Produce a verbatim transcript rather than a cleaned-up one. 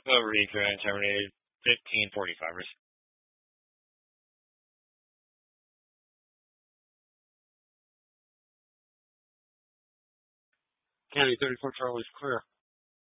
Recon terminated fifteen forty-fivers. County thirty-four Charlie's clear.